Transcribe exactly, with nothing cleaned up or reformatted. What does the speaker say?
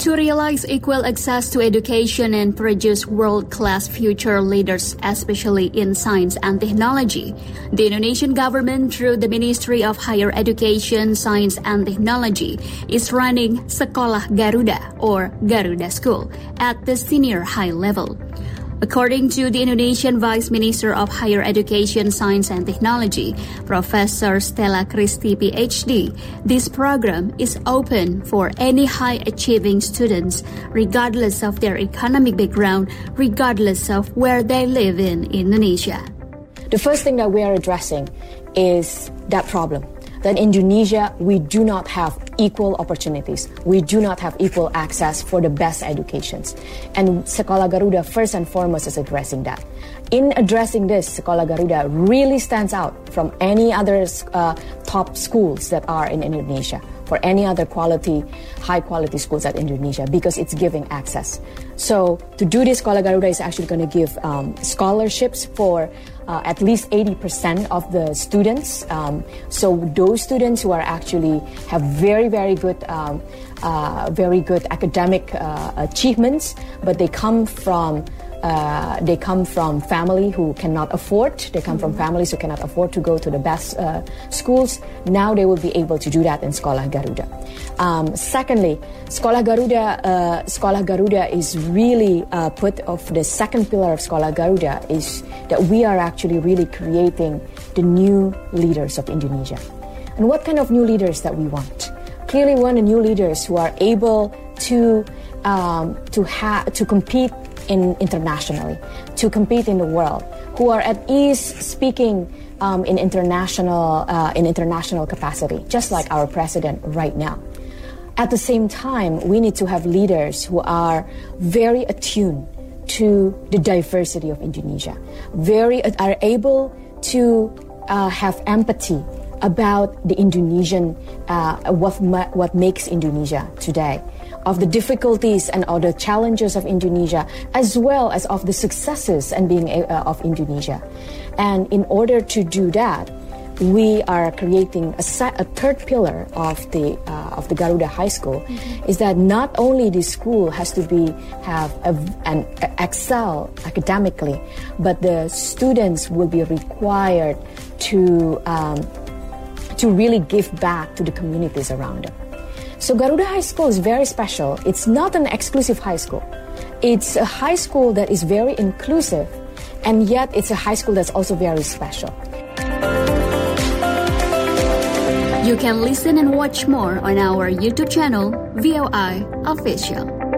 To realize equal access to education and produce world-class future leaders, especially in science and technology, the Indonesian government, through the Ministry of Higher Education, Science and Technology, is running Sekolah Garuda, or Garuda School, at the senior high level. According to the Indonesian Vice Minister of Higher Education, Science and Technology, Professor Stella Christie, P H D, this program is open for any high-achieving students, regardless of their economic background, regardless of where they live in Indonesia. The first thing that we are addressing is that problem. That in Indonesia, we do not have equal opportunities. We do not have equal access for the best educations. And Sekolah Garuda, first and foremost, is addressing that. In addressing this, Sekolah Garuda really stands out from any other uh, top schools that are in Indonesia, for any other quality, high-quality schools at Indonesia, because it's giving access. So to do this, Sekolah Garuda is actually going to give um, scholarships for Uh, at least eighty percent of the students. Um, so those students who are actually have very, very good, um, uh, very good academic uh, achievements, but they come from Uh, they come from family who cannot afford, they come from families who cannot afford to go to the best uh, schools. Now they will be able to do that in Sekolah Garuda. Um, secondly, Sekolah Garuda, uh, Sekolah Garuda is really uh, put of the second pillar of Sekolah Garuda is that we are actually really creating the new leaders of Indonesia. And what kind of new leaders that we want? Clearly, we want the new leaders who are able to um, to have to compete in internationally, to compete in the world, who are at ease speaking um, in international uh, in international capacity, just like our president right now. At the same time, we need to have leaders who are very attuned to the diversity of Indonesia, very uh, are able to uh, have empathy about the Indonesian, uh, what ma- what makes Indonesia today, of the difficulties and of the challenges of Indonesia, as well as of the successes and being uh, of Indonesia. And in order to do that, we are creating a, set, a third pillar of the uh, of the Garuda High School, mm-hmm. is that not only the school has to be have a, an excel academically, but the students will be required to um, to really give back to the communities around them. So Garuda High School is very special. It's not an exclusive high school. It's a high school that is very inclusive, and yet it's a high school that's also very special. You can listen and watch more on our YouTube channel, V O I Official.